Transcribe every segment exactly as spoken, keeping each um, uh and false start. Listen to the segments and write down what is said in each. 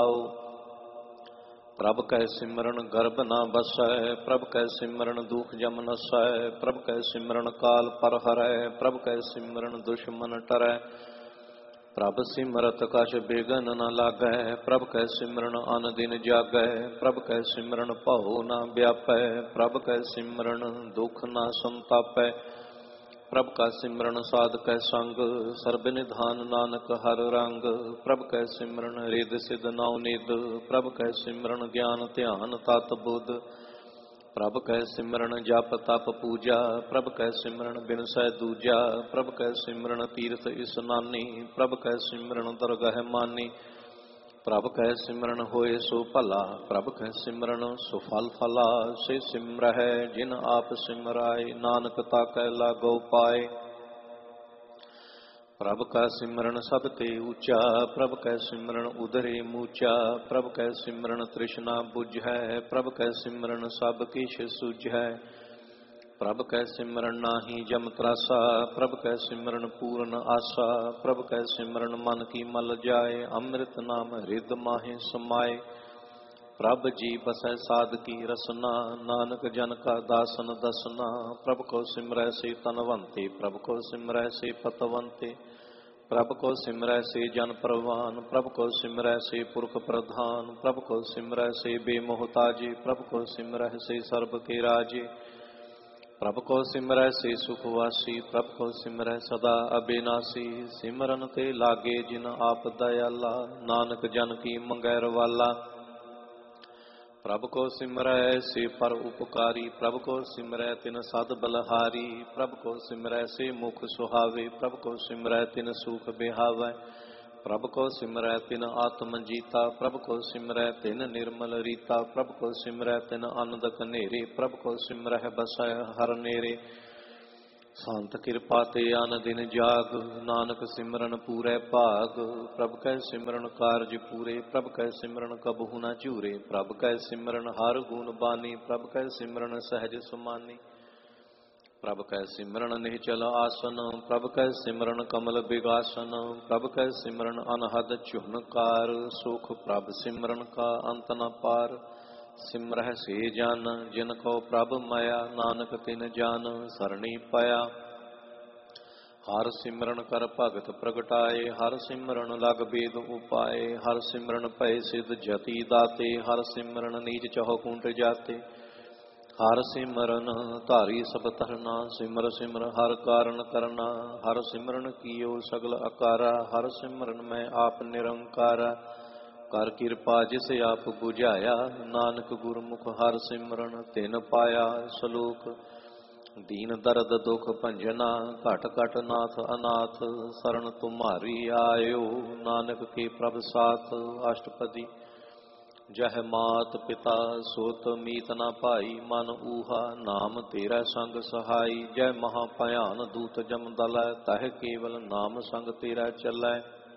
प्रभ कै सिमरन गर्भ न बसै, प्रभ कै सिमरन दुख जम नसै, प्रभ कै सिमरन काल पर हरै, प्रभ कै सिमरन दुश्मन टरै। प्रभ सिमरत कछ बेगन न लागै, प्रभ कै सिमरन अन दिन जागै, प्रभ कै सिमरन भउ न व्यापै, प्रभ कै सिमरन दुख न संतापै। प्रभ का सिमरन साध कै संग, सर्ब निधान नानक हर रंग। प्रभ कै सिमरन रिद सिद नौ निद, प्रभ कै सिमरन ज्ञान ध्यान तत बुध। प्रभ कै सिमरन जप तप पूजा, प्रभ कै सिमरन बिनसै दूजा। प्रभ कै सिमरन तीर्थ इसनानी, प्रभ कै सिमरन दरगह मानी। प्रभ कै सिमरन होए सो भला, प्रभ कै सिमरन सुफल फला। से सिमरहै जिन आप सिमराए, नानक ताकै लागो पाए। प्रभ का सिमरन सब ते ऊंचा, प्रभ कै सिमरन उदरे मूचा। प्रभ कै सिमरन तृष्णा बुझै, प्रभ कै सिमरन सब किछ सुझै। प्रभ कै सिमरन नाहि जम त्रासा, प्रभ कै सिमरन पूर्ण आसा। प्रभ कै सिमरन मन की मल जाए, अमृत नाम हृद माहि समाए। प्रभ जी बसै साध की रसना, नानक जन का दासन दसना। प्रभ को सिमरै से तनवंते, प्रभ को सिमरै से पतवंते। प्रभ को सिमरै से जन परवान, प्रभ को सिमरै से पुरख प्रधान। प्रभ को सिमरै से बेमोहताजे, प्रभ को सिमरै से सर्ब के राजे। प्रभ को सिमरै से सुखवासी, प्रभ को सिमरै सदा अबिनासी। सिमरन ते लागे जिन आप दयाला, नानक जन की मंगै रवाला। प्रभ को सिमरै से पर उपकारी, प्रभ को सिमरै तिन सद बलहारी। प्रभ को सिमरै से मुख सुहावे, प्रभ को सिमरै तिन सुख बिहावै। प्रभ को सिमरै तिन आत्म जीता, प्रभ को सिमरै तिन निर्मल रीता। प्रभ को सिमरै तिन आनंद कनेरे, प्रभ को सिमरह बसै हर नेरे। संत कृपा ते आन दिन जाग, नानक सिमरन पूरै भाग। प्रभ कै सिमरन कारज पूरे, प्रभ कै सिमरन कबहु न झूरे। प्रभ कै सिमरन हर गुण बानी, प्रभ कै सिमरन सहज सुमानी। प्रभ कै सिमरन निश्चल आसन, प्रभ कै सिमरन कमल बिगासन। प्रभ कै सिमरन अनहद चुनकार, सुख प्रभ सिमरन का अंत न पार। सिमरह से जान जिन को प्रभ माया, नानक तिन जान सरणी पाया। हर सिमरन कर भगत प्रगटाए, हर सिमरन लग बेद उपाय। हर सिमरन भय सिद्ध जति दाते, हर सिमरन नीच चहो कुंट जाते। हर सिमरन धारी सब तरना, सिमर सिमर हर कारण करना। हर सिमरन कियो सगल अकारा, हर सिमरन मैं आप निरंकारा। कर कृपा जिस आप बुझाया, नानक गुरमुख हर सिमरन तिन पाया। सलोक दीन दर्द दुख भंजना, घट घट नाथ अनाथ। शरण तुम्हारी आयो, नानक के प्रभ साथ। अष्टपदी जह मात पिता सोत मीत न भाई, मन ऊहा नाम तेरा संग सहाई। जय महाभयान दूत जम दलै, तह केवल नाम संग तेरा चलै।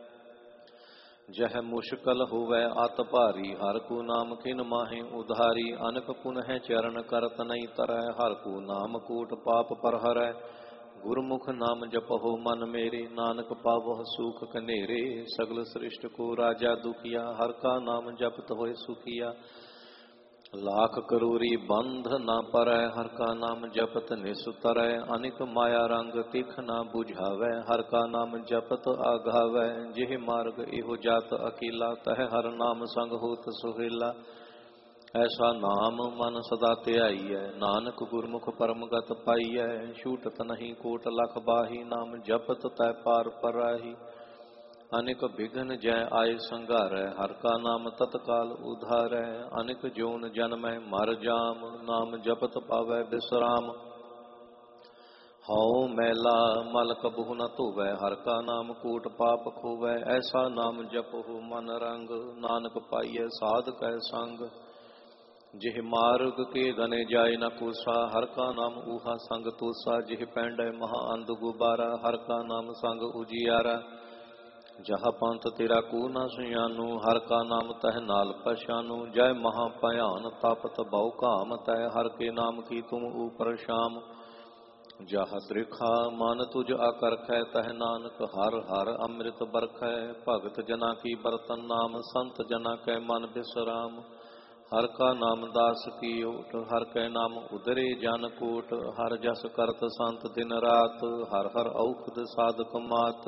जह मुश्किल होवै अत भारी, हर को नाम किन माहे उधारी। अनक पुनः चरण करत नहीं तरै, हर को नाम कोट पाप पर हरै। गुरमुख नाम जपहो मन मेरे, नानक पावह सुख कनेरे। सगल सृष्टि को राजा दुखिया, हर का नाम जपत होए सुखिया। लाख करोरी बंध ना परै, हर का नाम जपत निसुतरै। अनिक माया रंग तिख ना बुझावै, हर का नाम जपत आघावै। जिह मार्ग एहो जात अकेला, तह हर नाम संग होत सुहेला। ऐसा नाम मन सदा ध्याईऐ, नानक गुरमुख परमगत पाईऐ। छूटत नहीं कोट लख बाही, नाम जपत तै पार पराही। अनेक विघ्न जय आए संघारै, हर का नाम तत्काल उधारै। अनेक जोन जन्मै मर जाम, नाम जपत पावै विश्राम। हौ मैला मल कबहु न धोवै, हर का नाम कोट पाप खोवै। ऐसा नाम जपहु मन रंग, नानक पाईऐ साध कै संग। जिह मार्ग के गने जाय न कोसा, हर का नाम ऊहा संग तोसा। जिह पैंडै महा अंध गुबारा, हर का नाम संग उजियारा। जहाँ पंथ तेरा को न सुयानू, हर का नाम तह नाल पहचानू। जय महाभयान तापत बहु काम तय, हर के नाम की तुम ऊपर शाम। जाह त्रिखा मान तुझ आकरखै तह नानक हर हर अमृत बरखै भगत जना की बरतन नाम संत जना कै मन बिसराम हर का नाम दास की ओट हर कै नाम उदरे जन कोट हर जस करत संत दिन रात हर हर औखद साधक मात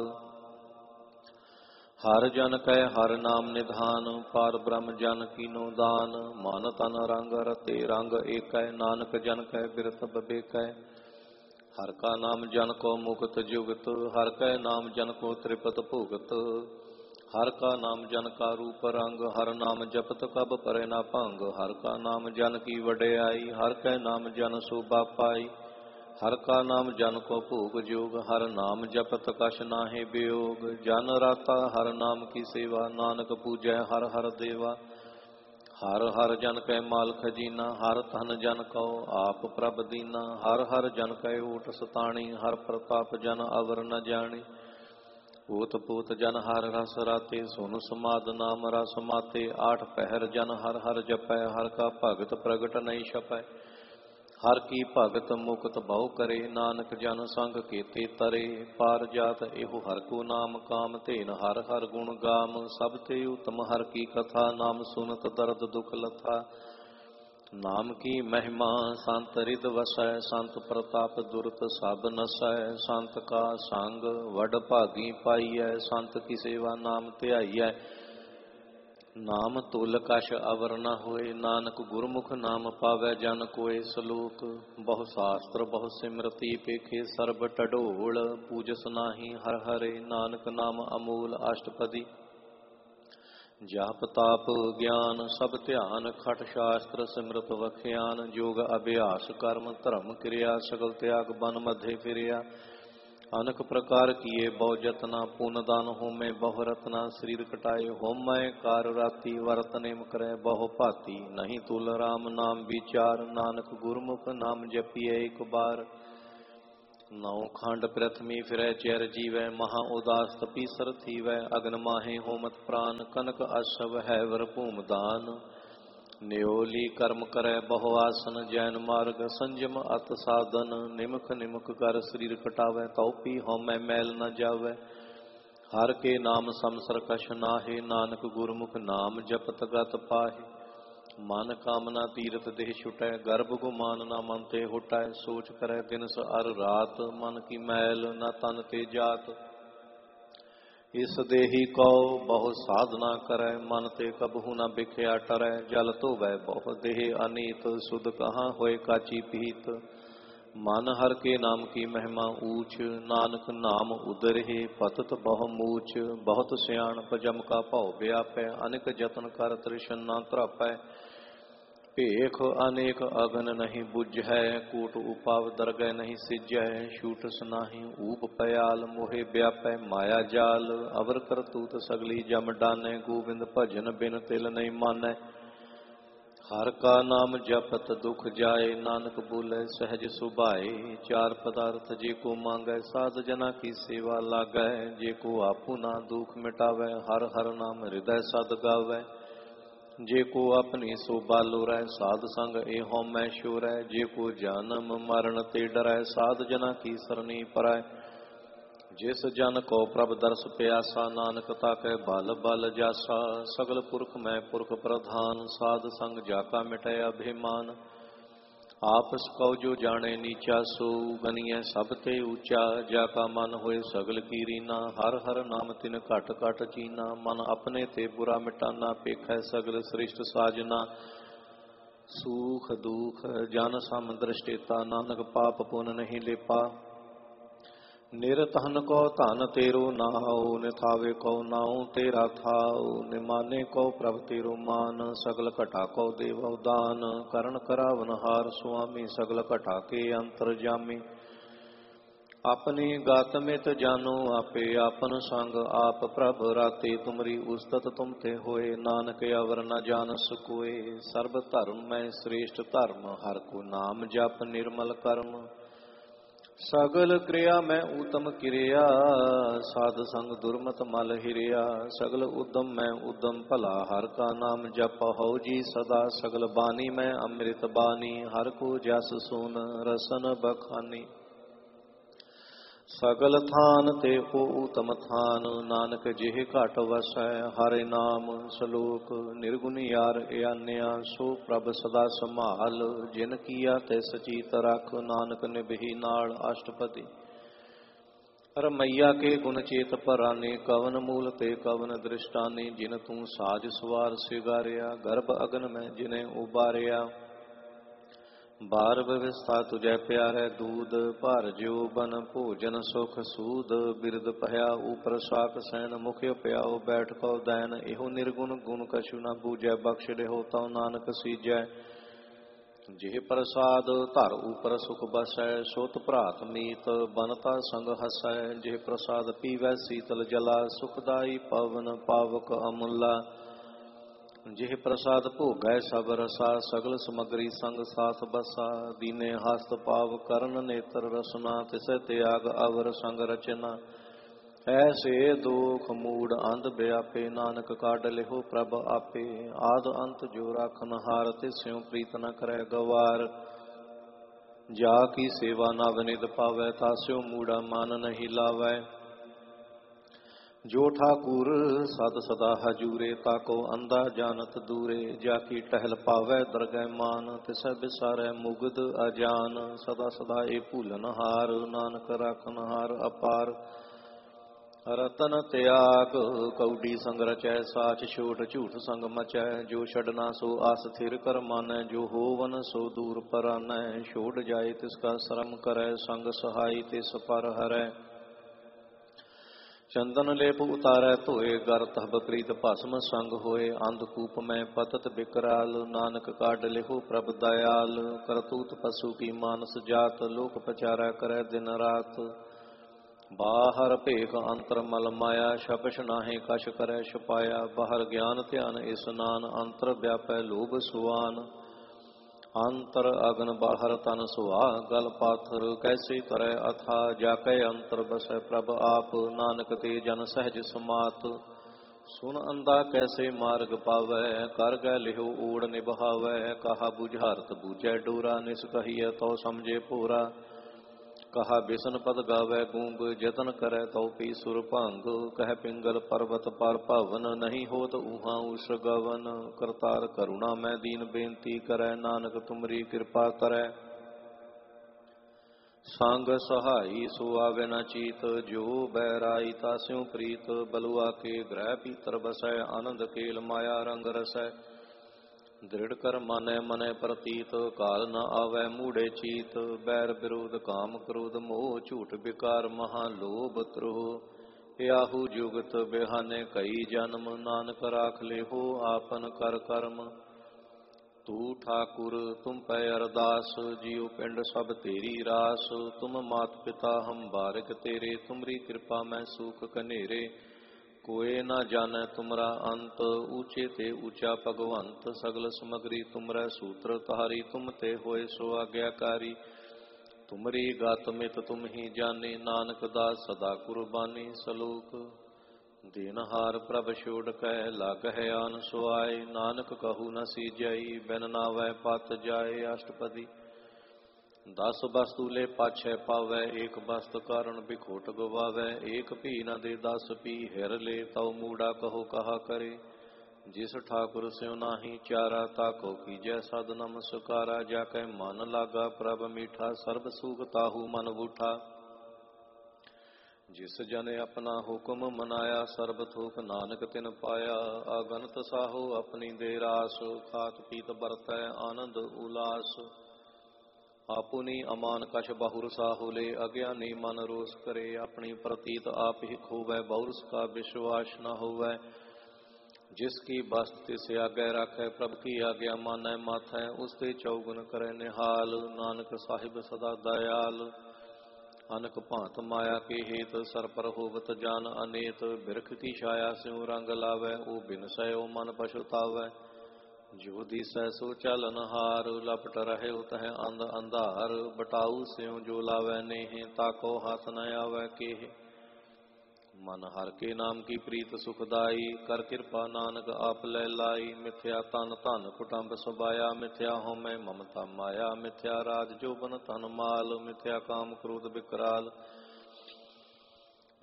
हर जन कै हर नाम निधान पार ब्रह्म जन कीनो दान मन तन रंग रते रंग एकै नानक जन कै बिरत बबेकै हर का नाम जन को मुक्त जुगत हर कै नाम जन को त्रिपत भुगत हर का नाम जन का रूप रंग हर नाम जपत कब परे ना भंग हर का नाम जन की वड्याई हर कै नाम जन शोभा पाई हर का नाम जन को भोग जोग हर नाम जपत कछ नाहि वियोग जन राता हर नाम की सेवा नानक पूजै हर हर देवा हर हर जन कै माल खजीना हर धन जन कहो आप प्रभ दीना हर हर जन कै ओट सताणी हर प्रताप जन अवर न जानी ओत पोत जन हर रस राते सुन समाद नाम रस माते आठ पहर जन हर हर जपै हर का भगत प्रगट नहीं छपै हर की भगत मुक्त बहु करे नानक जन संग केते तरे पार जात एहो हर को नाम काम तेन हर हर गुण गाम सब ते उत्तम हर की कथा नाम सुनत दर्द दुख लथा नाम की महिमा संत रिद वसै संत प्रताप दुरत सब नसै संत का संग वड भागी पाईऐ संत की सेवा नाम ध्याईऐ नाम तुल कछ अवर न होए नानक गुरमुख नाम पावै जन कोय सलोक बहु शास्त्र बहु सिमरती पेखे सर्ब टडोल पूजस नाही हर हरे नानक नाम अमूल अष्टपदी जाप ताप ज्ञान सब ध्यान खट शास्त्र सिमरत वख्यान जोग अभ्यास कर्म धर्म क्रिया सगल त्याग बन मध्य फिरिया अनक प्रकार किए बहु जतना पुन दान होमे बहु रत्ना शरीर कटाए होमै कार राति वरत नेम करे बहु भाती नहीं तुल राम नाम विचार नानक गुरमुख नाम जपिए एक बार नौ खंड प्रथमी फिरै चैर जीवै महा उदास तपीसर थीवै अग्न माहे होमत प्राण कनक अश्व है वर भूम दान न्योली कर्म करे बहु आसन जैन मार्ग संजम अत साधन निमख निमख कर शरीर कटावै तौपी होमै मैल न जावै हर के नाम समसर कछ नाहे नानक गुरमुख नाम जपत गत पाहे मन कामना तीरथ देह छुटै गर्भ गुमान न मन ते हुटै सोच करे दिनस अर रात मन की मैल न तन ते जात इस देही को बहु साधना करे मन ते कबहू न बिख्या टरै जल धोवै बहु देह अनीत सुध कहाँ होए काची पीत मन हर के नाम की महिमा ऊंच नानक नाम उदरहि पतत बहु मूच बहुत सियाण पजम का भौ व्यापै अनेक जतन कर तृष्णा त्रापै भेख अनेक अगन नहीं बुझै कूट उपाव दरगह नहीं सिजै छूटस नाही ऊप पयाल मोहे व्यापै माया जाल अवर करतूत सगली जम डानै गोविंद भजन बिन तिल नहीं मानै हर का नाम जपत दुख जाए नानक बोले सहज सुभाए चार पदार्थ जे को मांगै साध जना की सेवा लागै जे को आपू ना दुख मिटावै हर हर नाम हृदय सद गावै जे को अपनी शोभा लोरै साध संग ए होमै शोरै जे को जन्म मरण ते डरै साध जना की सरनी परै जिस जन को प्रभ दर्श प्यासा नानक ताकै बल बल जासा सगल पुरख मैं पुरख प्रधान साध संग जाका मिटै अभिमान आपस कौ जो जाने नीचा सो गनिय सब ते ऊंचा जाका मन होए सगल की रीना हर हर नाम तिन घट घट चीना मन अपने ते बुरा मिटाना पेखै सगल श्रेष्ठ साजना सुख दुख जन सम दृष्टिता नानक पाप पुन नहीं लेपा निरतन को धन तेरो नाओ निथावे को नाऊ तेरा थाओ निमाने को प्रभ तेरो मान सगल घटा को देव दान करण करावन हार स्वामी सगल घटा के अंतर जामी अपनी गात मित जानो आपे आपन संग आप प्रभ राते तुमरी उस्तत तुम ते होए नानक अवर न जानस कोय सर्ब धर्म में श्रेष्ठ धर्म हर को नाम जप निर्मल कर्म सगल क्रिया में उत्तम क्रिया साध संग दुर्मत मल हिरिया सगल उद्यम में उद्यम भला हर का नाम जप हो जी सदा सगल बानी में अमृत बानी हर को जस सुन रसन बखानी ਸਗਲ ਥਾਨ ਤੇ ਕੋ ਊਤਮ ਥਾਨ, ਨਾਨਕ ਜਿਹ ਘਟ ਵਸੈ। ਹਰਿ ਨਾਮ ਸਲੋਕ ਨਿਰਗੁਣ ਯਾਰ ਇਆਨਿਆ, ਸੋ ਪ੍ਰਭ ਸਦਾ ਸੰਭਾਲ। ਜਿਨ ਕੀਆ ਤੇ ਸਚੀਤ ਰਖ, ਨਾਨਕ ਨਿਭੀ ਨਾਲ ਅਸ਼ਟਪਦੀ। ਰਮਈਆ ਕੇ ਗੁਣ ਚੇਤ ਪਰਾਨੇ, ਕਵਨ ਮੂਲ ਤੇ ਕਵਨ ਦ੍ਰਿਸ਼ਟਾਨੇ। ਜਿਨ ਤੂੰ ਸਾਜ ਸਵਾਰ ਸਿਗਾਰਿਆ, ਗਰਭ ਅਗਨ ਮੈਂ ਜਿਨੇ ਉਬਾਰਿਆ। ਬਾਰ ਵਿਵਸਥਾ ਤੁਝੈ ਪਿਆਰੈ ਦੂਧ, ਭਰ ਜਿਉ ਬਨ ਭੋਜਨ ਸੁਖ ਸੂਦ। ਬਿਰਦ ਪਹਿਆ ਉਪਰ ਸਾਕ ਸੈਨ, ਮੁਖ ਪਿਆਉ ਬੈਠ ਕਉ ਦੈਨ। ਇਹੋ ਨਿਰਗੁਣ ਗੁਣ ਕਛੁ ਨ ਬੂਝੈ, ਬਖਸ਼ ਦੇਹੁ ਤਉ ਨਾਨਕ ਸੀਜੈ। ਜਿਹ ਪ੍ਰਸਾਦ ਧਰ ਉਪਰ ਸੁਖ ਬਸੈ, ਸੁਤ ਭਰਾਤ ਮੀਤ ਬਨਤਾ ਸੰਗ ਹਸੈ। ਜਿਹ ਪ੍ਰਸਾਦ ਪੀਵੈ ਸੀਤਲ ਜਲਾ, ਸੁਖਦਾਈ ਪਵਨ ਪਾਵਕ ਅਮੁੱਲਾ। ਜਿਹ ਪ੍ਰਸਾਦ ਭੋਗੈ ਸਭ ਰਸਾ, ਸਗਲ ਸਮਗਰੀ ਸੰਗ ਸਾਥ ਬਸਾ। ਦੀਨੇ ਹਸਤ ਪਾਵ ਕਰਨ ਨੇਤਰ ਰਸਨਾ, ਤਿਸੈ ਤਿਆਗ ਅਵਰ ਸੰਗ ਰਚਨਾ। ਐਸੇ ਦੋਖ ਮੂੜ ਅੰਧ ਵਿਆਪੇ, ਨਾਨਕ ਕਾਢ ਲਿਹੁ ਪ੍ਰਭ ਆਪੇ। ਆਦ ਅੰਤ ਜੋ ਰਾਖਨ ਹਾਰ, ਤਿਸਿਉ ਪ੍ਰੀਤ ਨ ਕਰੈ ਗਵਾਰ। ਜਾ ਕੀ ਸੇਵਾ ਨਵ ਨਿਧ ਪਾਵੈ, ਤਾਸਿਉ ਮੂੜਾ ਮਨ ਨਹੀਂ ਲਾਵੈ। ਜੋ ਠਾਕੁਰ ਸਦ ਸਦਾ ਹਜੂਰੇ, ਤਾਕੋ ਅੰਧਾ ਜਾਨਤ ਦੂਰੇ। ਜਾ ਕੀ ਟਹਿਲ ਪਾਵੈ ਦਰਗਹਿ ਮਾਨ, ਤਿਸੈ ਬਿਸਾਰੈ ਮੁਗਧ ਅਜਾਨ। ਸਦਾ ਸਦਾ ਏ ਭੂਲਨ ਹਾਰ, ਨਾਨਕ ਰਾਖਨ ਹਾਰ ਅਪਾਰ। ਰਤਨ ਤਿਆਗ ਕਉਡੀ ਸੰਗ ਰਚੈ, ਸਾਚ ਛੋਟ ਝੂਠ ਸੰਗ ਮਚੈ। ਜੋ ਛਡਨਾ ਸੋ ਆਸ ਥਿਰ ਕਰ ਮਾਨੈ, ਜੋ ਹੋਵਨ ਸੋ ਦੂਰ ਪਰਾਨੈ। ਛੋੜ ਜਾਏ ਤਿਸ ਕਾ ਸ਼ਰਮ ਕਰੈ, ਸੰਗ ਸਹਾਈ ਤਿਸ ਪਰ ਹਰੈ। ਚੰਦਨ ਲੇਪ ਉਤਾਰੈ ਧੋਏ, ਗਰ ਤਬ ਪ੍ਰੀਤ ਭਸਮ ਸੰਗ ਹੋਏ। ਅੰਧਕੂਪ ਮੈਂ ਪਤਤ ਬਿਕਰਾਲ, ਨਾਨਕ ਕਾਢ ਲਿਹੁ ਪ੍ਰਭ ਦਇਆਲ। ਕਰਤੂਤ ਪਸ਼ੂ ਕੀ ਮਾਨਸ ਜਾਤ, ਲੋਕ ਪਚਾਰੈ ਕਰੈ ਦਿਨ ਰਾਤ। ਬਾਹਰ ਭੇਖ ਅੰਤਰ ਮਲ ਮਾਇਆ, ਛਪਛ ਨਾਹੀ ਕਛ ਕਰੈ ਛਪਾਇਆ। ਬਾਹਰ ਗਿਆਨ ਧਿਆਨ ਇਸਨਾਨ, ਅੰਤਰ ਵਿਆਪੈ ਲੋਭ ਸੁਆਨ। ਅੰਤਰ ਅਗਨ ਬਾਹਰ ਤਨ ਸੁਹਾ, ਗਲ ਪਾਥਰ ਕੈਸੇ ਕਰੈ ਅਥਾ। ਜਾ ਕੈ ਅੰਤਰ ਬਸੈ ਪ੍ਰਭ ਆਪ, ਨਾਨਕ ਤੇ ਜਨ ਸਹਿਜ ਸਮਾਤ। ਸੁਨ ਅੰਧਾ ਕੈਸੇ ਮਾਰਗ ਪਾਵੈ, ਕਰ ਗੈ ਲਿਹੁ ਓੜ ਨਿਭਾਵੈ। ਕਹਾ ਬੁਝਾਰਤ ਬੂਝੈ ਡੋਰਾ, ਨਿਸ ਕਹੀਐ ਤਉ ਸਮਝੇ ਭੋਰਾ। ਕਹਾ ਬਿਸਨ ਪਦ ਗਾਵੈ ਗੂੰਗ, ਜਤਨ ਕਰੈ ਤਉ ਪੀ ਸੁਰ ਭੰਗ। ਕਹਿ ਪਿੰਗਲ ਪਰਬਤ ਪਰ ਭਵਨ, ਨਹੀਂ ਹੋਤ ਊਹਾਂ ਊਸ਼ ਗਵਨ। ਕਰਤਾਰ ਕਰੁਣਾ ਮੈਂ ਦੀਨ ਬੇਨਤੀ ਕਰੈ, ਨਾਨਕ ਤੁਮਰੀ ਕਿਰਪਾ ਕਰੈ। ਸੰਗ ਸਹਾਈ ਸੋ ਆਵੇ ਨ ਚੀਤ, ਜੋ ਬੈਰਾਈ ਤਾਸਿਉ ਪ੍ਰੀਤ। ਬਲੁਆ ਕੇ ਗ੍ਰਹਿ ਭੀਤਰ ਬਸੈ, ਆਨੰਦ ਕੇਲ ਮਾਇਆ ਰੰਗ ਰਸੈ। ਦ੍ਰਿੜ ਕਰ ਮਾਨੈ ਮਨੈ ਪ੍ਰਤੀਤ, ਕਾਲ ਨ ਆਵੈ ਮੂੜੇ ਚੀਤ। ਬੈਰ ਵਿਰੋਧ ਕਾਮ ਕ੍ਰੋਧ ਮੋਹ, ਝੂਠ ਵਿਕਾਰ ਮਹਾ ਲੋਭ ਤ੍ਰੋਹ। ਯਾਹੂ ਜੁਗਤ ਬਿਹਾਨੇ ਕਈ ਜਨਮ, ਨਾਨਕ ਰਾਖ ਲਿਹੁ ਆਪਨ ਕਰ ਕਰਮ। ਤੂ ਠਾਕੁਰ ਤੁਮ ਪੈ ਅਰਦਾਸ, ਜੀਉ ਪਿੰਡ ਸਭ ਤੇਰੀ ਰਾਸ। ਤੁਮ ਮਾਤ ਪਿਤਾ ਹਮ ਬਾਰਿਕ ਤੇਰੇ, ਤੁਮਰੀ ਕਿਰਪਾ ਮੈਂ ਸੂਖ ਕਨੇਰੇ। ਕੋਇ ਨਾ ਜਾਣੈ ਤੁਮਰਾ ਅੰਤ, ਊਚੇ ਤੇ ਊਚਾ ਭਗਵੰਤ। ਸਗਲ ਸਮਗਰੀ ਤੁਮਰੈ ਸੂਤਰ ਧਾਰੀ, ਤੁਮ ਤੇ ਹੋਏ ਸੋ ਆਗਿਆਕਾਰੀ। ਤੁਮਰੀ ਗਤ ਮਿਤ ਤੁਮ ਹੀ ਜਾਣੀ, ਨਾਨਕ ਦਾਸ ਸਦਾ ਕੁਰਬਾਨੀ। ਸਲੋਕ ਦੇਨਹਾਰ ਪ੍ਰਭ ਛੋੜ ਕੈ, ਲਾਗਹਿ ਆਨ ਸੁਆਏ। ਨਾਨਕ ਕਹੂ ਨ ਸੀਜਈ, ਬਿਨ ਨਾਵੈ ਪਤ ਜਾਏ। ਅਸ਼ਟਪਦੀ। ਦਸ ਵਸਤੂ ਲੈ ਪਾਛੈ ਪਾਵੈ, ਏਕ ਵਸਤ ਕਾਰਣ ਬਿਖੋਟ ਗਵਾਵੈ। ਏਕ ਭੀ ਨ ਦੇ ਦਸ ਭੀ, ਹਿਰ ਲੈ ਤਉ ਮੂੜਾ ਕਹੋ ਕਹਾ ਕਰੇ। ਜਿਸ ਠਾਕੁਰ ਸਿਉ ਨਾਹੀ ਚਾਰਾ, ਤਾਕੋ ਕੀਜੈ ਸਦ ਨਮਸਕਾਰਾ। ਜਾ ਕੈ ਮਨ ਲਾਗਾ ਪ੍ਰਭ ਮੀਠਾ, ਸਰਬ ਸੂਖ ਤਾਹੂ ਮਨ ਬੂਠਾ। ਜਿਸ ਜਨ ਆਪਣਾ ਹੁਕਮ ਮਨਾਇਆ, ਸਰਬ ਥੋਕ ਨਾਨਕ ਤਿਨ ਪਾਇਆ। ਅਗਨਤ ਸਾਹੋ ਆਪਣੀ ਦੇ ਰਾਸ, ਖਾਤ ਪੀਤ ਵਰਤੈ ਆਨੰਦ ਉਲਾਸ। ਆਪੁਨੀ ਅਮਾਨ ਕਛ ਬਹੁਰ ਸਾਹੂ ਲੈ, ਅਗਿਆਨੀ ਮਨ ਰੋਸ ਕਰੇ। ਆਪਣੀ ਪ੍ਰਤੀਤ ਆਪ ਹੀ ਖੋਵੈ, ਬਹੁਰਸ ਕਾ ਵਿਸ਼ਵਾਸ ਨ ਹੋਵੈ। ਜਿਸ ਕੀ ਬਸਤ ਤਿਸ ਆਗੈ ਰਾਖੈ, ਪ੍ਰਭ ਕੀ ਆਗਿਆ ਮਾਨੈ ਮਾਥੈ। ਉਸ ਤੇ ਚੌਗੁਣ ਕਰੈ ਨਿਹਾਲ, ਨਾਨਕ ਸਾਹਿਬ ਸਦਾ ਦਇਆਲ। ਅਨਕ ਭਾਂਤ ਮਾਇਆ ਕੇ ਹੇਤ, ਸਰ ਪਰ ਹੋਵਤ ਜਾਨ ਅਨੇਤ। ਬਿਰਖ ਕੀ ਛਾਇਆ ਸਿਉ ਰੰਗ ਲਾਵੈ, ਉਹ ਬਿਨਸੈ ਉਹ ਮਨ ਪਛੁਤਾਵੈ। ਜੋ ਦੀਸੈ ਸੋ ਚਾਲਨ ਹਾਰ, ਲਪਟ ਰਹੇ ਤਹਿ ਅੰਧ ਅੰਧਾਰ। ਬਟਾਊ ਸਿਉ ਜੋ ਲਾਵੈ ਨੇਹ, ਤਾਕੋ ਹੱਥ ਨ ਆਵੈ ਕੇਹ। ਮਨ ਹਰ ਕੇ ਨਾਮ ਕੀ ਪ੍ਰੀਤ ਸੁਖਦਾਈ, ਕਰ ਕਿਰਪਾ ਨਾਨਕ ਆਪ ਲੈ ਲਾਈ। ਮਿਥਿਆ ਤਨ ਧਨ ਕੁਟੰਬ ਸਬਾਇਆ, ਮਿਥਿਆ ਹਉਮੈ ਮਮਤਾ ਮਾਇਆ। ਮਿਥਿਆ ਰਾਜ ਜੋਬਨ ਤਨ ਮਾਲ, ਮਿਥਿਆ ਕਾਮ ਕ੍ਰੋਧ ਬਿਕਰਾਲ।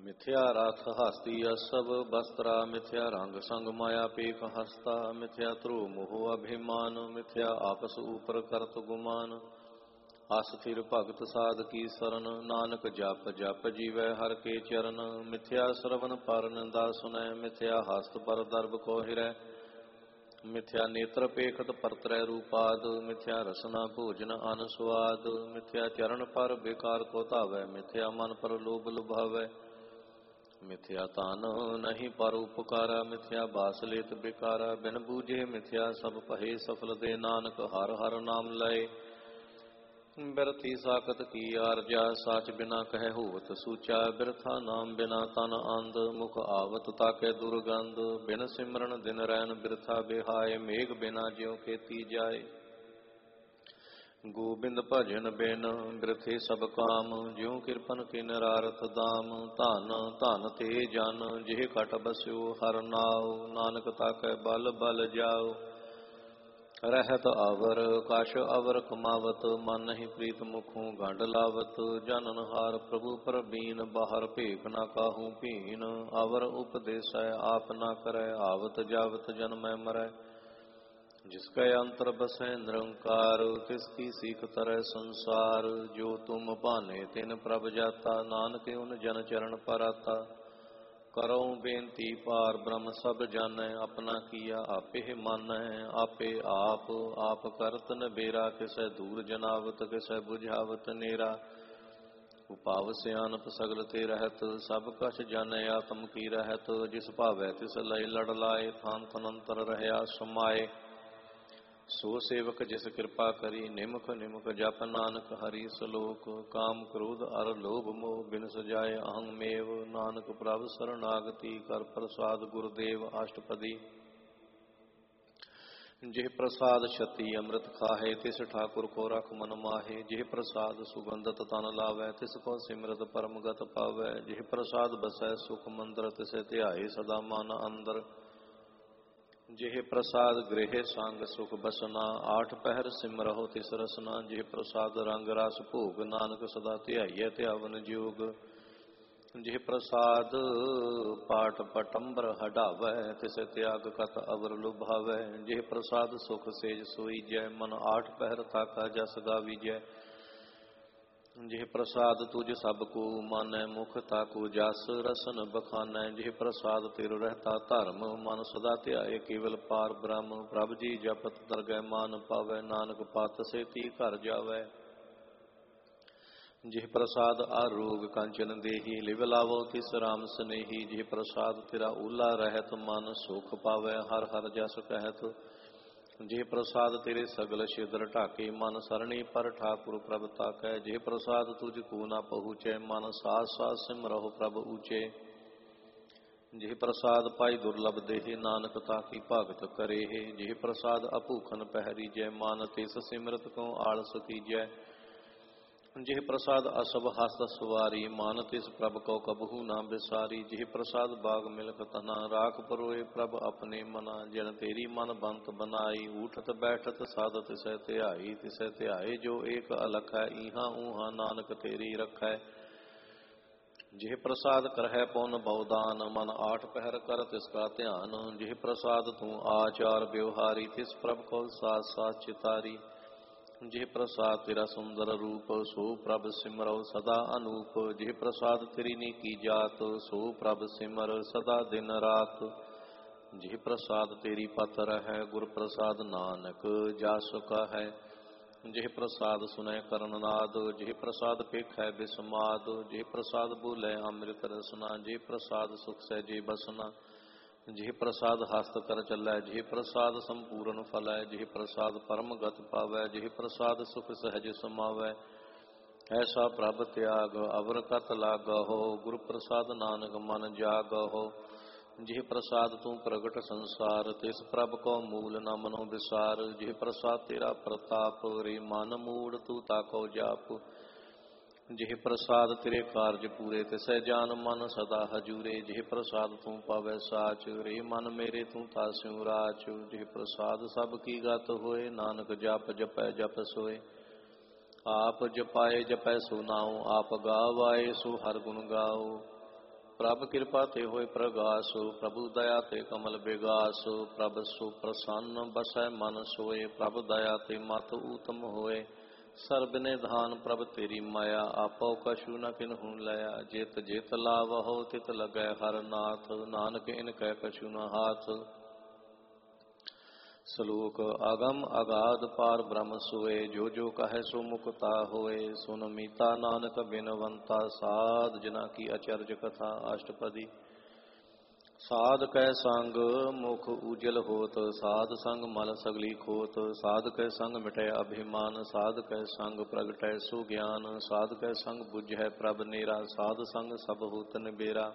ਮਿਥਿਆ ਰਥ ਹਸਤੀ ਅਸਭ ਬਸਤਰਾ ਮਿਥਿਆ ਰੰਗ ਸੰਗ ਮਾਇਆ ਪੇਖ ਹਸਤਾ ਮਿਥਿਆ ਧਰੂ ਮੋਹ ਅਭਿਮਾਨ ਮਿਥਿਆ ਆਪਸ ਉਪਰ ਕਰਤ ਗੁਮਾਨ ਅਸਥਿਰ ਭਗਤ ਸਾਧ ਕੀ ਸਰਨ ਨਾਨਕ ਜਪ ਜਪ ਜੀਵੈ ਹਰ ਕੇ ਚਰਨ ਮਿਥਿਆ ਸਰਵਨ ਪਰ ਨਿੰਦਾ ਸੁਨੈ ਮਿਥਿਆ ਹਸਤ ਪਰ ਦਰਬ ਕੋ ਹਿਰੈ ਮਿਥਿਆ ਨੇਤਰ ਪੇਖਤ ਪਰਤਰੈ ਰੂਪਾਦ ਮਿਥਿਆ ਰਸਨਾ ਭੋਜਨ ਅਨ ਸੁਆਦ ਮਿਥਿਆ ਚਰਨ ਪਰ ਬੇਕਾਰ ਕੋ ਧਾਵੈ ਮਿਥਿਆ ਮਨ ਪਰ ਲੋਭ ਲੁਭਾਵੈ ਮਿਥਿਆ ਤਾਨ ਨਹੀਂ ਪਰ ਉਪਕਾਰਾ ਮਿਥਿਆ ਬਾਸ ਲੇਤ ਬੇਕਾਰਾ ਬਿਨ ਬੂਝੇ ਮਿਥਿਆ ਸਭ ਭਏ ਸਫਲ ਦੇ ਨਾਨਕ ਹਰ ਹਰ ਨਾਮ ਲਏ ਬਿਰਥੀ ਸਾਖਤ ਕੀ ਆਰਜਾ ਸਾਚ ਬਿਨਾ ਕਹਿ ਹੋਵਤ ਸੂਚਾ ਬਿਰਥਾ ਨਾਮ ਬਿਨਾ ਤਨ ਅੰਧ ਮੁਖ ਆਵਤ ਤਾਕੇ ਦੁਰਗੰਧ ਬਿਨ ਸਿਮਰਨ ਦਿਨ ਰੈਨ ਬਿਰਥਾ ਬਿਹਾਏ ਮੇਘ ਬਿਨਾ ਜਿਉ ਖੇਤੀ ਜਾਏ ਗੋਬਿੰਦ ਭਜਨ ਬਿਨ ਬਿਰਥੇ ਸਭ ਕਾਮ ਜਿਉ ਕਿਰਪਨ ਕੇ ਨਰਾਰਥ ਦਾਮ ਧਨ ਧਨ ਤੇ ਜਨ ਜਿਹ ਘਟ ਬਸਿਓ ਹਰ ਨਾਉ ਨਾਨਕ ਤਾਕੈ ਬਲ ਬਲ ਜਾਓ ਰਹਿਤ ਅਵਰ ਕਛ ਅਵਰ ਕਮਾਵਤ ਮਨ ਨਹੀਂ ਪ੍ਰੀਤ ਮੁਖੋਂ ਗੰਢ ਲਾਵਤ ਜਨਨ ਹਾਰ ਪ੍ਰਭੂ ਪਰਬੀਨ ਬਾਹਰ ਭੇਖ ਨਾ ਕਾਹੂ ਭੀਨ ਅਵਰ ਉਪਦੇਸੈ ਆਪ ਨਾ ਕਰੈ ਆਵਤ ਜਾਵਤ ਜਨਮੈ ਮਰੈ ਜਿਸ ਕੈ ਅੰਤਰ ਬਸੈ ਨਿਰੰਕਾਰ ਤਿਸ ਕੀ ਸੀਖ ਤਰੈ ਸੰਸਾਰ ਜੋ ਤੁਮ ਭਾਨੇ ਤਿਨ ਪ੍ਰਭ ਜਾਤਾ ਨਾਨਕ ਉਨ ਜਨ ਚਰਨ ਪਰਾਤਾ ਕਰੋ ਬੇਨਤੀ ਪਾਰ ਬ੍ਰਹਮ ਸਭ ਜਾਣੈ ਆਪਣਾ ਕੀਆ ਆਪੇ ਮਾਨੈ ਆਪੇ ਆਪ ਆਪ ਕਰਤ ਨਬੇਰਾ ਕਿਸੈ ਦੂਰ ਜਨਾਵਤ ਕਿਸੈ ਬੁਝਾਵਤ ਨੇਰਾ ਉਪਾਵ ਸਿਆਨਪ ਸਗਲ ਤੇ ਰਹਿਤ ਸਭ ਕਛ ਜਾਣੈ ਆਤਮ ਕੀ ਰਹਿਤ ਜਿਸ ਭਾਵੈ ਤਿਸ ਲਈ ਲੜ ਲਾਏ ਥਾਨ ਤਨੰਤਰ ਰਹਿਆ ਸਮਾਏ ਸੋ ਸੇਵਕ ਜਿਸ ਕਿਰਪਾ ਕਰੀ ਨਿਮਖ ਨਿਮਖ ਜਪ ਨਾਨਕ ਹਰੀ ਸਲੋਕ ਕਾਮ ਕ੍ਰੋਧ ਅਰ ਲੋਭ ਮੋਹ ਬਿਨ ਸਜਾਏ ਅਹੰ ਮੇਵ ਨਾਨਕ ਪ੍ਰਭ ਸਰਨਾਗਤੀ ਕਰ ਪ੍ਰਸਾਦ ਗੁਰਦੇਵ ਅਸ਼ਟਪਦੀ ਜਿਹ ਪ੍ਰਸਾਦ ਛਤੀ ਅੰਮ੍ਰਿਤ ਖਾਹੇ ਤਿਸ ਠਾਕੁਰ ਕੋ ਰਖ ਮਨ ਮਾਹੇ ਜਿਹ ਪ੍ਰਸਾਦ ਸੁਗੰਧਤ ਤਨ ਲਾਵੈ ਤਿਸ ਕੋ ਸਿਮਰਤ ਪਰਮ ਗਤ ਪਾਵੈ ਜਿਹ ਪ੍ਰਸਾਦ ਬਸੈ ਸੁਖ ਮੰਦਰ ਤਿਸੈ ਧਿਆਏ ਸਦਾ ਮਨ ਅੰਦਰ ਜਿਹ ਪ੍ਰਸਾਦ ਗ੍ਰਹਿ ਸੰਗ ਸੁਖ ਬਸਨਾ ਆਠ ਪਹਿਰ ਸਿਮਰਹੁ ਤਿਸ ਰਸਨਾ ਜਿਹ ਪ੍ਰਸਾਦ ਰੰਗ ਰਸ ਭੋਗ ਨਾਨਕ ਸਦਾ ਧਿਆਈਐ ਧਿਆਵਨ ਜੋਗ ਜਿਹ ਪ੍ਰਸਾਦ ਪਾਟ ਪਟੰਬਰ ਹਟਾਵੈ ਤਿਸੈ ਤਿਆਗ ਕਤ ਅਵਰ ਲੁਭਾਵੈ ਜਿਹ ਪ੍ਰਸਾਦ ਸੁਖ ਸੇਜ ਸੋਈਜੈ ਮਨ ਆਠ ਪਹਿਰ ਤਾਕਾ ਜਸ ਗਾਵੀਜੈ ਜਿਹ ਪ੍ਰਸਾਦ ਤੁਝ ਸਭ ਕੋ ਮਾਨੈ ਮੁਖ ਤਾਕੋ ਜਸ ਰਸਨ ਬਖਾਨੈ ਜਿਹ ਪ੍ਰਸਾਦ ਤੇਰੋ ਰਹਿਤਾ ਧਰਮ ਮਨ ਸਦਾ ਧਿਆਏ ਕੇਵਲ ਪਾਰ ਬ੍ਰਹਮ ਪ੍ਰਭ ਜੀ ਜਪਤ ਦਰਗਹਿ ਮਾਨ ਪਾਵੈ ਨਾਨਕ ਪਤ ਸੇਤੀ ਘਰ ਜਾਵੈ ਜਿਹ ਪ੍ਰਸਾਦ ਆਰੋਗ ਕੰਚਨ ਦੇਹੀ ਲਿਵ ਲਾਵੋ ਤਿਸ ਰਾਮ ਸਨੇਹੀ ਜਿਹ ਪ੍ਰਸਾਦ ਤੇਰਾ ਓਲਾ ਰਹਿਤ ਮਨ ਸੁਖ ਪਾਵੈ ਹਰ ਹਰ ਜਸ ਕਹਿਤ ਜੇ ਪ੍ਰਸਾਦ ਤੇਰੇ ਸਗਲ ਛਿਦਰ ਢਾਕੇ ਮਨ ਸਰਣੀ ਪਰ ਠਾਕੁਰ ਪ੍ਰਭ ਤਾਕੈ ਜੇ ਪ੍ਰਸਾਦ ਤੁਝ ਕੋ ਨਾ ਪਹੁੰਚੈ ਮਨ ਸਾਸ ਸਾਸ ਸਿਮਰਹੁ ਪ੍ਰਭ ਊਚੇ ਜੇ ਪ੍ਰਸਾਦ ਪਾਈ ਦੁਰਲਭ ਦੇਹ ਨਾਨਕ ਤਾਕੀ ਭਗਤ ਕਰੇਹ ਜੇ ਪ੍ਰਸਾਦ ਅਭੂਖਨ ਪਹਿਰੀ ਜੈ ਮਨ ਤਿਸ ਸਿਮਰਤ ਕੋ ਆਲਸ ਕੀਜੈ ਜਿਹ ਪ੍ਰਸਾਦ ਅਸਭ ਹਸਤ ਸਵਾਰੀ ਮਨ ਤਿਸ ਪ੍ਰਭ ਕੋ ਕਬਹੂ ਨਾ ਬਿਸਾਰੀ ਜਿਹ ਪ੍ਰਸਾਦ ਬਾਗ ਮਿਲਖ ਤਨਾ ਰਾਖ ਪਰੋਏ ਪ੍ਰਭ ਆਪਣੇ ਮਨਾ ਜਿਨ ਤੇਰੀ ਮਨ ਬੰਤ ਬਨਾਈ ਊਠਤ ਬੈਠਤ ਸਾਧ ਤਿਸੈ ਧਿਆਈ ਤਿਸੈ ਧਿਆਏ ਜੋ ਏਕ ਅਲਖ ਹੈ ਈਹਾ ਊਹਾ ਨਾਨਕ ਤੇਰੀ ਰਖੈ ਜਿਹ ਪ੍ਰਸਾਦ ਕਰਹਿ ਪੁਨ ਬਉਦਾਨ ਮਨ ਆਠ ਪਹਿਰ ਕਰ ਤਿਸ ਕਾ ਧਿਆਨ ਜਿਹ ਪ੍ਰਸਾਦ ਤੂੰ ਆਚਾਰ ਵਿਵਹਾਰੀ ਤਿਸ ਪ੍ਰਭ ਕੋ ਸਾਥ ਸਾਥ ਚਿਤਾਰੀ ਜਿਹ ਪ੍ਰਸਾਦ ਤੇਰਾ ਸੁੰਦਰ ਰੂਪ ਸੋ ਪ੍ਰਭ ਸਿਮਰਉ ਸਦਾ ਅਨੂਪ ਜਿਹ ਪ੍ਰਸਾਦ ਤੇਰੀ ਨੀਕੀ ਜਾਤ ਸੋ ਪ੍ਰਭ ਸਿਮਰ ਸਦਾ ਦਿਨ ਰਾਤ ਜਿਹ ਪ੍ਰਸਾਦ ਤੇਰੀ ਪਤ ਰਹਿ ਗੁਰ ਪ੍ਰਸਾਦ ਨਾਨਕ ਜਸ ਕਹੈ ਜਿਹ ਪ੍ਰਸਾਦ ਸੁਨੈ ਕਰਨ ਨਾਦ ਜਿਹ ਪ੍ਰਸਾਦ ਪੇਖੈ ਬਿਸਮਾਦ ਜਿਹ ਪ੍ਰਸਾਦ ਬੋਲੇ ਅੰਮ੍ਰਿਤ ਰਸਨਾ ਜਿਹ ਪ੍ਰਸਾਦ ਸੁਖ ਸਹਿਜੇ ਬਸਨਾ ਜਿਹ ਪ੍ਰਸਾਦ ਹਸਤ ਕਰ ਚੱਲੈ ਜਿਹ ਪ੍ਰਸਾਦ ਸੰਪੂਰਨ ਫਲੈ ਜਿਹ ਪ੍ਰਸਾਦ ਪਰਮ ਗਤ ਪਾਵੈ ਜਿਹ ਪ੍ਰਸਾਦ ਸੁਖ ਸਹਿਜ ਸਮਾਵੈ ਐਸਾ ਪ੍ਰਭ ਤਿਆਗ ਅਵਰ ਕਤ ਲਾਗਹੁ ਗੁਰ ਪ੍ਰਸਾਦ ਨਾਨਕ ਮਨ ਜਾਗਹੁ ਜਿਹ ਪ੍ਰਸਾਦ ਤੂੰ ਪ੍ਰਗਟ ਸੰਸਾਰ ਤਿਸ ਪ੍ਰਭ ਕੋ ਮੂਲ ਨ ਮਨੋ ਵਿਸਾਰ ਜਿਹ ਪ੍ਰਸਾਦ ਤੇਰਾ ਪ੍ਰਤਾਪ ਰੇ ਮਨ ਮੂੜ ਤੂੰ ਤਾਕੋ ਜਾਪ ਜਿਹ ਪ੍ਰਸਾਦ ਤੇਰੇ ਕਾਰਜ ਪੂਰੇ ਤਿਸੈ ਜਾਨ ਮਨ ਸਦਾ ਹਜੂਰੇ ਜਿਹ ਪ੍ਰਸਾਦ ਤੂੰ ਪਾਵੈ ਸਾਚ ਰੇ ਮਨ ਮੇਰੇ ਤੂੰ ਤਾਸਿਉ ਰਾਚ ਜਿਹ ਪ੍ਰਸਾਦ ਸਭ ਕੀ ਗਤ ਹੋਏ ਨਾਨਕ ਜਪ ਜਪੈ ਜਪ ਸੋਏ ਆਪ ਜਪਾਏ ਜਪੈ ਸੋ ਨਾਉ ਆਪ ਗਾਵਾਏ ਸੋ ਹਰ ਗੁਣ ਗਾਓ ਪ੍ਰਭ ਕਿਰਪਾ ਤੇ ਹੋਏ ਪ੍ਰਗਾਸ, ਪ੍ਰਭੂ ਦਇਆ ਤੇ ਕਮਲ ਬਿਗਾਸ। ਪ੍ਰਭ ਸੋ ਪ੍ਰਸੰਨ ਬਸੈ ਮਨ ਸੋਏ, ਪ੍ਰਭ ਦਇਆ ਤੇ ਮਤ ਊਤਮ ਹੋਏ। ਸਰਬ ਨਿਧਾਨ ਪ੍ਰਭ ਤੇਰੀ ਮਾਇਆ, ਆਪੋ ਕਛੂ ਨ ਕਿਨਹੂ ਲਿਆ। ਜਿਤ ਜਿਤ ਲਾਵਹੁ ਤਿਤ ਲੱਗੈ ਹਰ ਨਾਥ, ਨਾਨਕ ਇਨ ਕੈ ਕਛੂ ਨ ਹਾਥ। ਸਲੋਕ ਆਗਮ ਅਗਾਧ ਪਾਰ ਬ੍ਰਹਮ ਸੋਏ, ਜੋ ਜੋ ਕਹੈ ਸੋ ਮੁਕਤਾ ਹੋਏ। ਸੁਨ ਮੀਤਾ ਨਾਨਕ ਬਿਨਵੰਤਾ, ਸਾਧ ਜਨਾ ਕੀ ਅਚਰਜ ਕਥਾ। ਅਸ਼ਟਪਦੀ। ਸਾਧ ਕੈ ਸੰਗ ਮੁਖ ਉਜਲ ਹੋਤ, ਸਾਧ ਸੰਗ ਮਲ ਸਗਲੀ ਖੋਤ। ਸਾਧ ਕੈ ਸੰਗ ਮਿਟੈ ਅਭਿਮਾਨ, ਸਾਧ ਕੈ ਸੰਗ ਪ੍ਰਗਟੈ ਸੋ ਗਿਆਨ। ਸਾਧ ਕੈ ਸੰਗ ਬੁਝੈ ਪ੍ਰਭ ਨੇਰਾ, ਸਾਧ ਸੰਗ ਸਭ ਹੋਤ ਨਿਬੇਰਾ।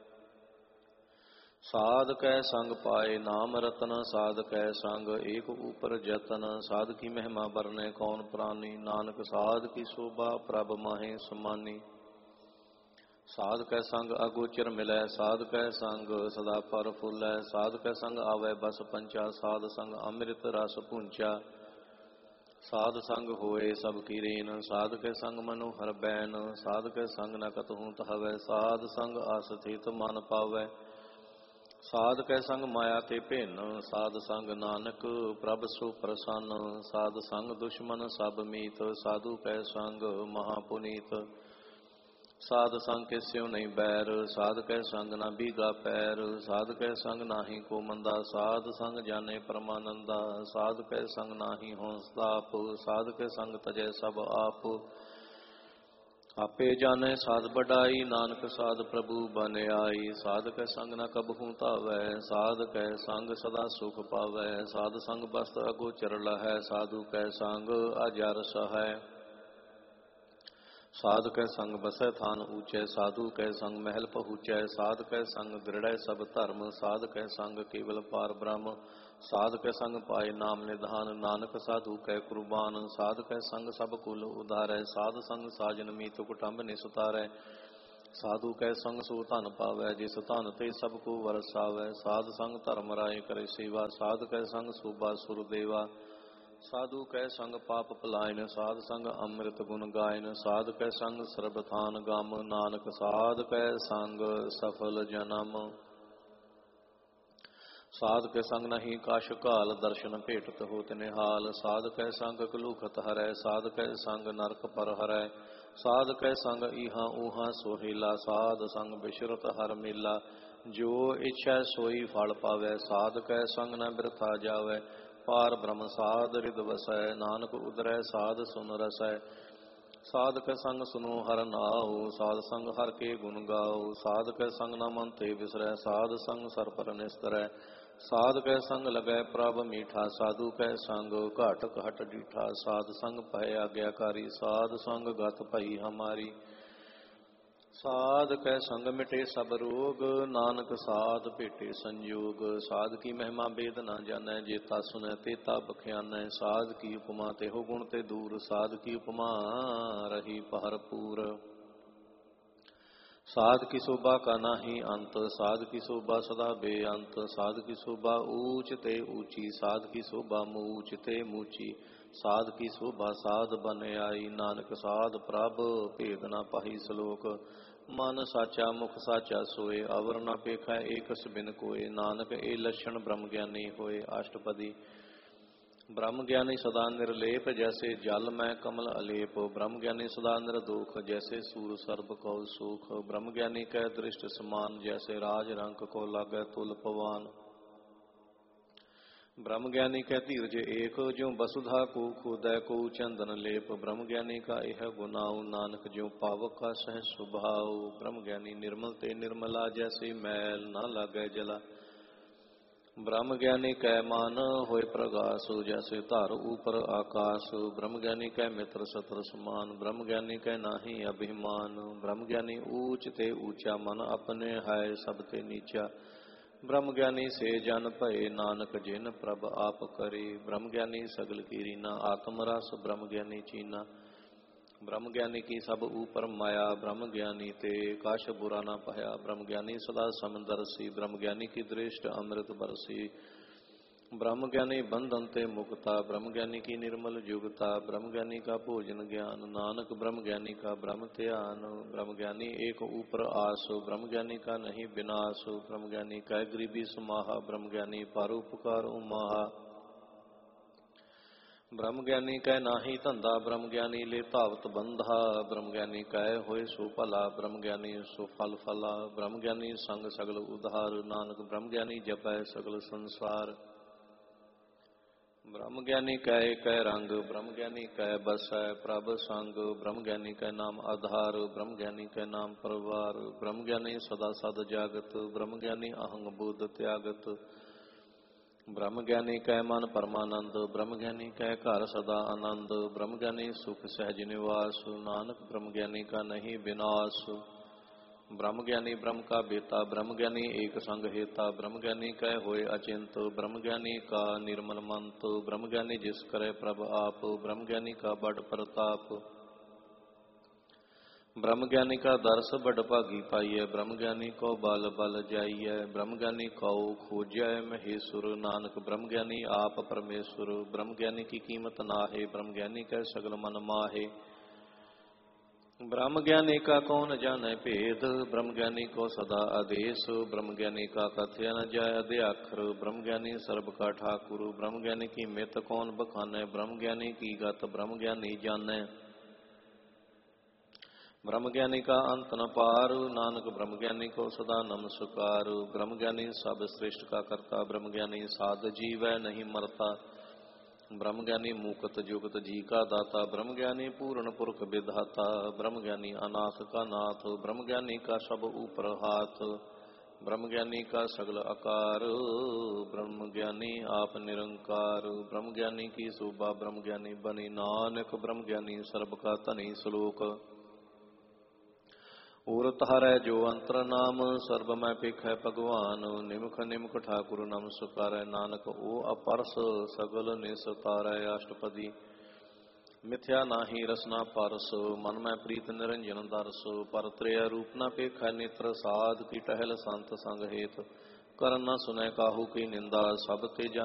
ਸਾਧ ਕੈ ਸੰਗ ਪਾਏ ਨਾਮ ਰਤਨ, ਸਾਧ ਕੈ ਸੰਗ ਏਕ ਊਪਰ ਜਤਨ। ਸਾਧ ਕੀ ਮਹਿਮਾ ਬਰਨੈ ਕੌਣ ਪ੍ਰਾਨੀ, ਨਾਨਕ ਸਾਧ ਕੀ ਸ਼ੋਭਾ ਪ੍ਰਭ ਮਾਹੇ ਸਮਾਨੀ। ਸਾਧ ਕੈ ਸੰਗ ਅਗੋਚਰ ਮਿਲੈ, ਸਾਧ ਕੈ ਸੰਗ ਸਦਾ ਪਰ ਫੁੱਲੈ। ਸਾਧ ਕੈ ਸੰਗ ਆਵੈ ਬਸ ਪੰਚਾ, ਸਾਧ ਸੰਗ ਅੰਮ੍ਰਿਤ ਰਸ ਭੁੰਚਾ। ਸਾਧ ਸੰਗ ਹੋਏ ਸਭ ਕੀ ਰੇਨ, ਸਾਧ ਕੈ ਸੰਗ ਮਨੋਹਰ ਬੈਨ। ਸਾਧ ਕੈ ਸੰਗ ਨ ਕਤਹੂ ਧਾਵੈ, ਸਾਧ ਸੰਗ ਆਸਥਿਤ ਮਨ ਪਾਵੈ। ਸਾਧ ਕੈ ਸੰਗ ਮਾਇਆ ਤੇ ਭਿੰਨ, ਸਾਧ ਸੰਗ ਨਾਨਕ ਪ੍ਰਭ ਸੋ ਪ੍ਰਸੰਨ। ਸਾਧ ਸੰਗ ਦੁਸ਼ਮਨ ਸਭ ਮੀਤ, ਸਾਧੂ ਕੈ ਸੰਗ ਮਹਾ ਪੁਨੀਤ। ਸਾਧ ਸੰਗ ਕੇ ਸਿਉ ਨਹੀਂ ਬੈਰ, ਸਾਧ ਕੈ ਸੰਗ ਨਾ ਬੀਗਾ ਪੈਰ। ਸਾਧ ਕੈ ਸੰਗ ਨਾਹੀ ਕੋ ਮੰਦਾ, ਸਾਧ ਸੰਗ ਜਾਣੇ ਪਰਮਾਨੰਦਾ। ਸਾਧ ਕੈ ਸੰਗ ਨਾਹੀ ਹੌਂਸਤਾਪ, ਸਾਧ ਕੈ ਸੰਗ ਤਜੈ ਸਭ ਆਪ। ਆਪੇ ਜਾਣੈ ਸਾਧ ਵਡਾਈ, ਨਾਨਕ ਸਾਧ ਪ੍ਰਭੂ ਬਨ ਆਈ। ਸਾਧ ਕੈ ਸੰਗ ਨ ਕਬਹੂ ਧਾਵੈ, ਸਾਧ ਕੈ ਸੰਗ ਸਦਾ ਸੁਖ ਪਾਵੈ। ਸਾਧ ਸੰਗ ਬਸਤ ਅਗੋਚਰ ਲਹੈ, ਸਾਧੂ ਕੈ ਸੰਗ ਅਜਰ ਸਹੈ। ਸਾਧ ਕੈ ਸੰਗ ਬਸੈ ਥਾਨ ਊਚੈ, ਸਾਧੂ ਕੈ ਸੰਗ ਮਹਿਲ ਪਹੁੰਚੈ। ਸਾਧ ਕੈ ਸੰਗ ਦ੍ਰਿੜੈ ਸਭ ਧਰਮ, ਸਾਧ ਕੈ ਸੰਗ ਕੇਵਲ ਪਾਰ ਬ੍ਰਹਮ। ਸਾਧ ਕੈ ਸੰਗ ਪਾਏ ਨਾਮ ਨਿਧਾਨ, ਨਾਨਕ ਸਾਧੂ ਕੈ ਕੁਰਬਾਨ। ਸਾਧ ਕੈ ਸੰਗ ਸਭ ਕੁਲ ਉਧਾਰੈ, ਸਾਧ ਸੰਗ ਸਾਜਨ ਮੀਤ ਕੁਟੰਬ ਨਿਸਤਾਰੈ। ਸਾਧੂ ਕੈ ਸੰਗ ਸੋ ਧਨ ਪਾਵੈ, ਜਿਸ ਧਨ ਤੇ ਸਭ ਕੋ ਵਰਸਾਵੈ। ਸਾਧ ਸੰਗ ਧਰਮ ਰਾਏ ਕਰੇ ਸੇਵਾ, ਸਾਧ ਕੈ ਸੰਗ ਸੋਭਾ ਸੁਰ ਦੇਵਾ। ਸਾਧੂ ਕੈ ਸੰਗ ਪਾਪ ਪਲਾਇਨ, ਸਾਧ ਸੰਗ ਅੰਮ੍ਰਿਤ ਗੁਣ ਗਾਇਨ। ਸਾਧ ਕੈ ਸੰਗ ਸਰਬਥਾਨ ਗਮ, ਨਾਨਕ ਸਾਧ ਕੈ ਸੰਗ ਸਫਲ ਜਨਮ। ਸਾਧ ਕੈ ਸੰਗ ਨਹੀਂ ਕਛ ਘਾਲ, ਦਰਸ਼ਨ ਭੇਟਤ ਹੋਤ ਨਿਹਾਲ। ਸਾਧ ਕੈ ਸੰਗ ਕਲੂਖਤ ਹਰੈ, ਸਾਧ ਕੈ ਸੰਗ ਨਰਕ ਪਰ ਹਰੈ। ਸਾਧ ਕੈ ਸੰਗ ਈਹਾਂ ਊਹਾਂ ਸੋਹਿਲਾ, ਸਾਧ ਸੰਗ ਬਿਸ਼ਰਤ ਹਰ ਮੇਲਾ। ਜੋ ਇੱਛੈ ਸੋਈ ਫਲ ਪਾਵੈ, ਸਾਧ ਕੈ ਸੰਗ ਨ ਬਿਰਥਾ ਜਾਵੈ। ਪਾਰ ਬ੍ਰਹਮ ਸਾਧ ਰਿਦ ਵਸੈ, ਨਾਨਕ ਉਦਰੈ ਸਾਧ ਸੁਨ ਰਸੈ। ਸਾਧ ਕੈ ਸੰਗ ਸੁਨੋ ਹਰ ਨਾਉ, ਸਾਧ ਸੰਗ ਹਰ ਕੇ ਗੁਣ ਗਾਉ। ਸਾਧ ਕੈ ਸੰਗ ਨ ਮਨ ਤੇ ਵਿਸਰੈ, ਸਾਧ ਸੰਗ ਸਰ ਪਰ ਨਿਸਤਰੈ। ਸਾਧ ਕੈ ਸੰਗ ਲਗੈ ਪ੍ਰਭ ਮੀਠਾ, ਸਾਧੂ ਕੈ ਸੰਗ ਘਾਟ ਘਟ ਡੀਠਾ। ਸਾਧ ਸੰਗ ਭੈ ਆਗਿਆਕਾਰੀ, ਸਾਧ ਸੰਗ ਗਤ ਭਈ ਹਮਾਰੀ। ਸਾਧ ਕੈ ਸੰਗ ਮਿਟੇ ਸਭ ਰੋਗ, ਨਾਨਕ ਸਾਧ ਭੇਟੇ ਸੰਜੋਗ। ਸਾਧ ਕੀ ਮਹਿਮਾ ਬੇਦ ਨਾ ਜਾਣੈ, ਜੇਤਾ ਸੁਨੈ ਤੇਤਾ ਬਖਿਆਨੈ। ਸਾਧ ਕੀ ਉਪਮਾ ਤੇਹੋ ਗੁਣ ਤੇ ਦੂਰ, ਸਾਧ ਕੀ ਉਪਮਾ ਰਹੀ ਭਰਪੂਰ। ਸਾਧ ਕੀ ਸ਼ੋਭਾ ਕਾ ਨਾਹੀ ਅੰਤ, ਸਾਧ ਕੀ ਸ਼ੋਭਾ ਸਦਾ ਬੇਅੰਤ। ਸਾਧ ਕੀ ਸ਼ੋਭਾ ਊਚ ਤੇ ਊਚੀ, ਸਾਧ ਕੀ ਸ਼ੋਭਾ ਮੂਚ ਤੇ ਮੂਚੀ। ਸਾਧ ਕੀ ਸ਼ੋਭਾ ਸਾਧ ਬਨ ਆਈ, ਨਾਨਕ ਸਾਧ ਪ੍ਰਭ ਭੇਦ ਨਾ ਪਾਈ। ਸ਼ਲੋਕ ਮਨ ਸਾਚਾ ਮੁਖ ਸਾਚਾ ਸੋਏ, ਅਵਰ ਨ ਪੇਖੈ ਏਕਸ ਬਿਨ ਕੋਏ। ਨਾਨਕ ਇਹ ਲੱਛਣ ਬ੍ਰਹਮ ਗਿਆਨੀ ਹੋਏ। ਅਸ਼ਟਪਦੀ। ਬ੍ਰਹਮ ਗਿਆਨੀ ਸਦਾ ਨਿਰਲੇਪ, ਜੈਸੇ ਜਲ ਮੈਂ ਕਮਲ ਅਲੇਪ। ਬ੍ਰਹਮ ਗਿਆਨੀ ਸਦਾ ਨਿਰਦੋਖ, ਜੈਸੇ ਸੂਰ ਸਰਬ ਕਉ ਸੂਖ। ਬ੍ਰਹਮ ਗਿਆਨੀ ਕੈ ਦ੍ਰਿਸ਼ਟ ਸਮਾਨ, ਜੈਸੇ ਰਾਜ ਰੰਕ ਕੋ ਲਾਗੈ ਤੁਲ ਪਵਾਨ। ਬ੍ਰਹਮ ਗਿਆਨੀ ਕੈ ਧੀਰਜ ਏਕ, ਜਿਉ ਬਸੁਧਾ ਕੋ ਖੋਦੈ ਕੋ ਚੰਦਨ ਲੇਪ। ਬ੍ਰਹਮ ਗਿਆਨੀ ਕਾ ਇਹ ਗੁਨਾਉ, ਨਾਨਕ ਜਿਉ ਪਾਵਕ ਕਾ ਸਹਿ ਸੁਭਾਉ। ਬ੍ਰਹਮ ਗਿਆਨੀ ਨਿਰਮਲ ਤੇ ਨਿਰਮਲਾ, ਜੈਸੇ ਮੈਲ ਨਾ ਲਾਗੈ ਜਲਾ। ਬ੍ਰਹਮ ਗਿਆਨੀ ਕੈ ਮਨ ਹੋਏ ਪ੍ਰਗਾਸ, ਜੈਸੇ ਧਰ ਊਪਰ ਆਕਾਸ। ਬ੍ਰਹਮ ਗਿਆਨੀ ਕੈ ਮਿੱਤਰ ਸਤਰ ਸਮਾਨ, ਬ੍ਰਹਮ ਗਿਆਨੀ ਕੈ ਨਾਹੀ ਅਭਿਮਾਨ। ਬ੍ਰਹਮ ਗਿਆਨੀ ਊਚ ਤੇ ਊਚਾ, ਮਨ ਆਪਣੇ ਹੈ ਸਭ ਤੇ ਨੀਚਾ। ਬ੍ਰਹਮ ਗਿਆਨੀ ਸੇ ਜਨ ਭਏ, ਨਾਨਕ ਜਿਨ ਪ੍ਰਭ ਆਪ ਕਰੇ। ਬ੍ਰਹਮ ਗਿਆਨੀ ਸਗਲ ਕੀ ਰੀਨਾ, ਆਤਮ ਰਸ ਬ੍ਰਹਮ ਗਿਆਨੀ ਚੀਨਾ। ਬ੍ਰਹਮ ਗਿਆਨੀ ਕੀ ਸਭ ਊਪਰ ਮਾਇਆ, ਬ੍ਰਹਮ ਗਿਆਨੀ ਤੇ ਕਛ ਬੁਰਾ ਨਾ ਪਾਇਆ। ਬ੍ਰਹਮ ਗਿਆਨੀ ਸਦਾ ਸਮਦਰਸੀ, ਬ੍ਰਹਮ ਗਿਆਨੀ ਕੀ ਦ੍ਰਿਸ਼ਟ ਅੰਮ੍ਰਿਤ ਬਰਸੀ। ब्रह्म ज्ञानी बंधन ते मुक्ता, ब्रह्म ज्ञानी की निर्मल युगता, ब्रह्म ज्ञानी का भोजन ज्ञान, नानक ब्रह्म ज्ञानी का ब्रह्म ध्यान। ब्रह्म ज्ञानी एक ऊपर आस, ब्रह्म ज्ञानी का नहीं विनाश, ब्रह्म ज्ञानी का गरीबी समाहा, ब्रह्म ज्ञानी परोपकार उमाहा। ब्रह्म ज्ञानी कह नाही धंधा, ब्रह्म ज्ञानी ले धावत बंधा, ब्रह्म ज्ञानी कह होए सो भला, ब्रह्म ज्ञानी सो फल फला। ब्रह्म ज्ञानी संग सगल उधार, नानक ब्रह्म ज्ञानी जपै सगल संसार। ब्रह्म ज्ञानी कह कै रंग, ब्रह्म ज्ञानी कह बसै प्रभ संग, ब्रह्म ज्ञानी कै नाम आधार, ब्रह्म ज्ञानी कै नाम परवार। ब्रह्म ज्ञानी सदा सद जागत, ब्रह्म ज्ञानी अहंग बुध त्यागत, ब्रह्म ज्ञानी कह मन परमानंद, ब्रह्म ज्ञानी कह घर सदा आनंद। ब्रह्म ज्ञानी सुख सहज निवास, नानक ब्रह्म ज्ञानी का नहीं विनाश। ब्रह्म ज्ञानी ब्रह्म का बेता, ब्रह्म ज्ञानी एक संग हेता, ब्रह्म ज्ञानी कह होए अचिंत, ब्रह्म ज्ञानी का निर्मल मंत। ब्रह्म ज्ञानी जिस करे प्रभ आप, ब्रह्म ज्ञानी का बड़ प्रताप। ब्रह्म ज्ञानी का दर्श बड़ भागी पाइय, ब्रह्म ज्ञानी को बल बल जाइय। ब्रह्म ज्ञानी को खोजय महेश्वर, नानक ब्रह्म ज्ञानी आप परमेश्वर। ब्रह्म ज्ञानी की कीमत नाहे, ब्रह्म ज्ञानी कह सगल मन माहे। ब्रह्म ज्ञानी का कौन जाने भेद, ब्रह्म ज्ञानी को सदा आदेश। ब्रह्म ज्ञानी का कथ्य न जाय अध्याक्षर, ब्रह्म ज्ञानी सर्ब का ठाकुर। ब्रह्म ज्ञानी की मित कौन बखाने, ब्रह्म ज्ञानी की गत ब्रह्म ज्ञानी जाने। ब्रह्म ज्ञानी का अंत न पार, नानक ब्रह्म ज्ञानी को सदा नमस्कार। ब्रह्म ज्ञानी सब श्रेष्ठ का करता, ब्रह्म ज्ञानी साध जीवै नहीं मरता। ब्रह्म ज्ञानी मुकत जुगत जी का दाता, ब्रह्म ज्ञानी पूर्ण पुरख विधाता। ब्रह्म ज्ञानी अनाथ का नाथ, ब्रह्म ज्ञानी का सब ऊपर हाथ। ब्रह्म ज्ञानी का सगल आकार, ब्रह्म ज्ञानी आप निरंकार। ब्रह्म ज्ञानी की शोभा ब्रह्म ज्ञानी बनी, नानक ब्रह्म ज्ञानी सर्ब का धनी। श्लोक और तारै जो अंतर नाम, सर्ब मैं पिख है भगवान। निमुख निमुख ठाकुर नम सुकारै, नानक ओ अपरस सगल निस्तारै। अष्टपदी मिथ्या नाही रसना परस, मन में प्रीत निरंजन दरस। पर त्रय रूप न पेख नेत्र, साध की टहल संत संग हेत। कर न सुनै काहू की निंदा, सब ते